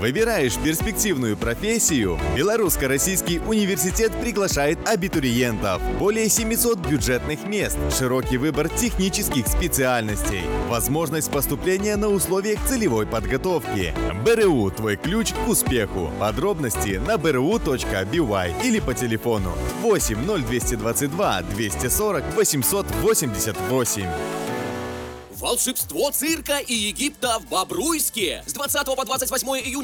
Выбираешь перспективную профессию? Белорусско-Российский университет приглашает абитуриентов. Более 700 бюджетных мест, широкий выбор технических специальностей, возможность поступления на условиях целевой подготовки. БРУ – твой ключ к успеху. Подробности на bru.by или по телефону 8 0222 240 888. Волшебство цирка и Египта в Бобруйске с 20 по 28 июня.